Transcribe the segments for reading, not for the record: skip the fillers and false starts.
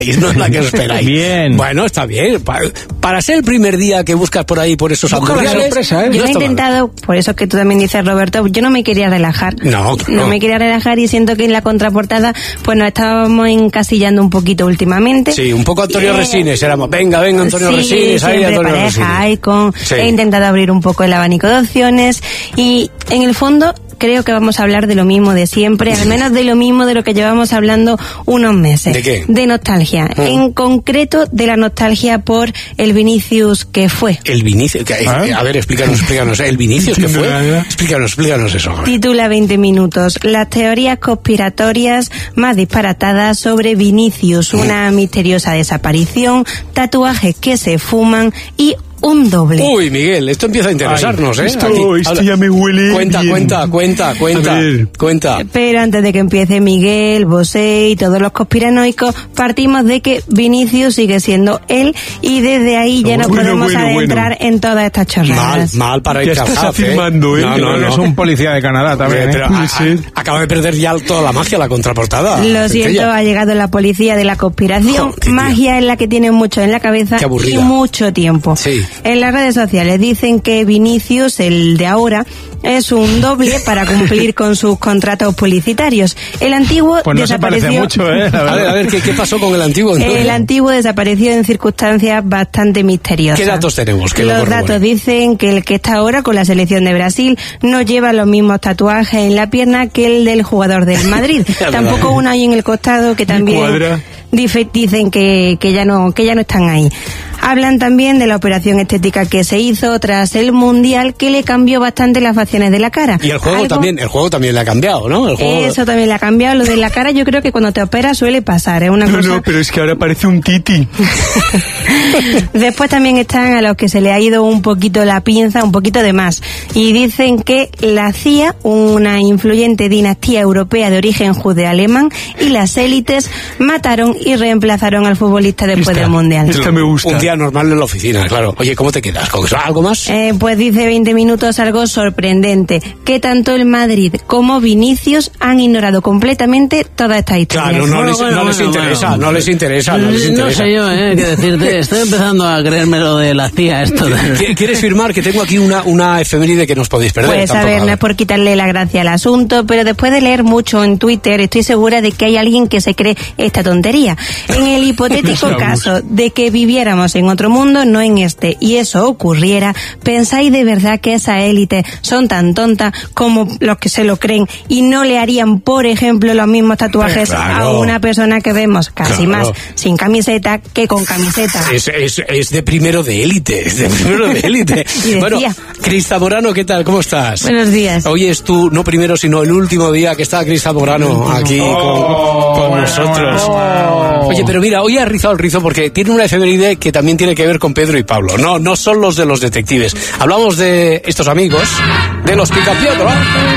No es la que os esperáis. Bien. Bueno, está bien. Para ser el primer día que buscas por ahí, por esos hamburgueses... sorpresa, ¿eh? Yo he intentado, por eso que tú también dices, Roberto, yo no me quería relajar. No me quería relajar y siento que en la contraportada pues nos estábamos encasillando un poquito últimamente. Sí, un poco Antonio Resines, éramos, venga Antonio Resines, ahí Antonio Resines. Icon, Sí. He intentado abrir un poco el abanico de opciones y en el fondo creo que vamos a hablar de lo mismo de siempre, al menos de lo mismo de lo que llevamos hablando unos meses. ¿De qué? De nostalgia. En concreto, de la nostalgia por el Vinicius que fue. El Vinicius, a ver, explícanos, ¿el Vinicius qué fue? Explícanos eso. Titula 20 minutos, las teorías conspiratorias más disparatadas sobre Vinicius, una misteriosa desaparición, tatuajes que se fuman y un doble. Uy, Miguel, esto empieza a interesarnos, ¿eh? Esto ya me huele Cuenta. Pero antes de que empiece Miguel, Bosé y todos los conspiranoicos, partimos de que Vinicius sigue siendo él y desde ahí ya no podemos adentrar en todas estas chorradas. Mal para ir ya estás capaz, afirmando, ¿eh? No. Es un policía de Canadá también, Pero acaba de perder ya toda la magia, la contraportada. Lo siento, ha llegado la policía de la conspiración. Magia es la que tienen mucho en la cabeza y mucho tiempo. Sí. En las redes sociales dicen que Vinicius, el de ahora, es un doble para cumplir con sus contratos publicitarios. El antiguo pues no desapareció. Se parece mucho, ¿eh? A ver, ¿qué pasó con el antiguo? El antiguo desapareció en circunstancias bastante misteriosas. ¿Qué datos tenemos? Los datos dicen que el que está ahora con la selección de Brasil no lleva los mismos tatuajes en la pierna que el del jugador del Madrid. Tampoco uno ahí en el costado que también dicen que ya no están ahí. Hablan también de la operación estética que se hizo tras el Mundial, que le cambió bastante las facciones de la cara. Y el juego también le ha cambiado, ¿no? Eso también le ha cambiado. Lo de la cara yo creo que cuando te operas suele pasar, es una cosa... No, pero es que ahora parece un titi. Después también están a los que se le ha ido un poquito la pinza, un poquito de más. Y dicen que la CIA, una influyente dinastía europea de origen judeo-alemán, y las élites mataron y reemplazaron al futbolista después del Mundial. Esta me gusta. Un día normal en la oficina, claro. Oye, ¿cómo te quedas? ¿Con algo más? Pues dice 20 minutos algo sorprendente, que tanto el Madrid como Vinicius han ignorado completamente toda esta historia. Claro, no les interesa. No sé yo, qué decirte. Estoy empezando a creerme lo de la CIA esto. ¿Quieres firmar? Que tengo aquí una efeméride que no os podéis perder. Pues a ver, no es por quitarle la gracia al asunto, pero después de leer mucho en Twitter, estoy segura de que hay alguien que se cree esta tontería. En el hipotético caso de que viviéramos en otro mundo, no en este, y eso ocurriera, ¿pensáis de verdad que esas élites son tan tontas como los que se lo creen y no le harían, por ejemplo, los mismos tatuajes a una persona que vemos casi más sin camiseta que con camiseta? Es de primero de élite, Bueno, Cris Zamorano, ¿qué tal? ¿Cómo estás? Buenos días. Hoy es tu, no primero, sino el último día que está Cris Zamorano aquí con nosotros. Oye, pero mira, hoy ha rizado el rizo porque tiene una efeméride que también tiene que ver con Pedro y Pablo. No son los de los detectives. Hablamos de estos amigos, de los Picapiedra.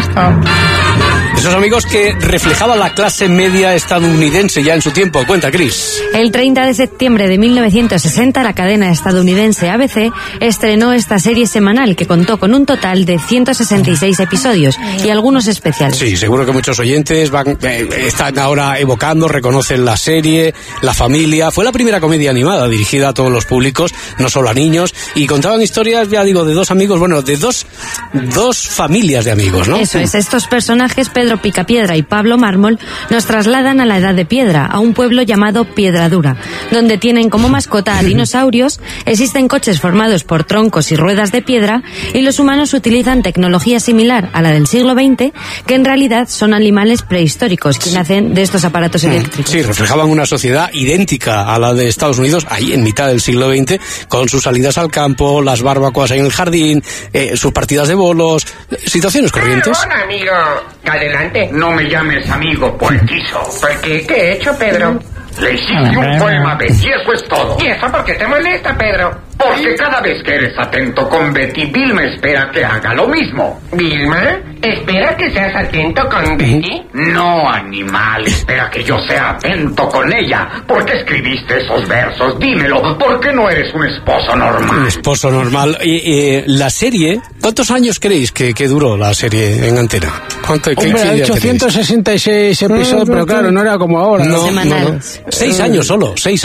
Esos amigos que reflejaban la clase media estadounidense ya en su tiempo. Cuenta, Cris. El 30 de septiembre de 1960, la cadena estadounidense ABC estrenó esta serie semanal que contó con un total de 166 episodios y algunos especiales. Sí, seguro que muchos oyentes están ahora evocando, reconocen la serie, la familia. Fue la primera comedia animada dirigida a todos los públicos, no solo a niños, y contaban historias, ya digo, de dos amigos, bueno, de dos familias de amigos, ¿no? Eso es, estos personajes, Pedro Picapiedra y Pablo Mármol, nos trasladan a la Edad de Piedra, a un pueblo llamado Piedradura, donde tienen como mascota a dinosaurios, existen coches formados por troncos y ruedas de piedra, y los humanos utilizan tecnología similar a la del siglo XX, que en realidad son animales prehistóricos que nacen de estos aparatos eléctricos. Sí, reflejaban una sociedad idéntica a la de Estados Unidos, ahí en mitad del siglo XX, con sus salidas al campo, las barbacoas en el jardín, sus partidas de bolos, situaciones corrientes. Hola, amigo. Adelante. No me llames amigo, puerquizo. ¿Por qué? ¿Qué he hecho, Pedro? Le hiciste un poema a Betty, eso es todo. ¿Y eso por qué te molesta, Pedro? Porque cada vez que eres atento con Betty, Vilma espera que haga lo mismo. ¿Vilma? Espera que seas atento con Betty. No, animal, espera que yo sea atento con ella. ¿Por qué escribiste esos versos? Dímelo, ¿por qué no eres un esposo normal? Un esposo normal. La serie, ¿cuántos años creéis que duró la serie en antena? Hombre, ha hecho 166 episodios, pero claro, no era como ahora. No, Semanal. no. 6 años solo, 6